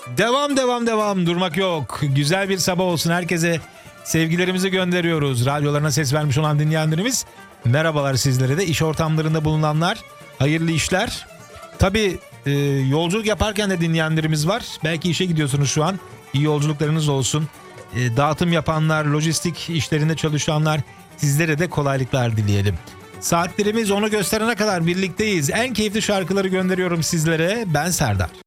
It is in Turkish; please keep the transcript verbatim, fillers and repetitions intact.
Devam devam devam, durmak yok. Güzel bir sabah olsun, herkese sevgilerimizi gönderiyoruz. Radyolarına ses vermiş olan dinleyenlerimiz, merhabalar sizlere de. İş ortamlarında bulunanlar, hayırlı işler. Tabii e, yolculuk yaparken de dinleyenlerimiz var. Belki işe gidiyorsunuz şu an, iyi yolculuklarınız olsun. E, dağıtım yapanlar, lojistik işlerinde çalışanlar, sizlere de kolaylıklar dileyelim. Saatlerimiz onu gösterene kadar birlikteyiz. En keyifli şarkıları gönderiyorum sizlere. Ben Serdar.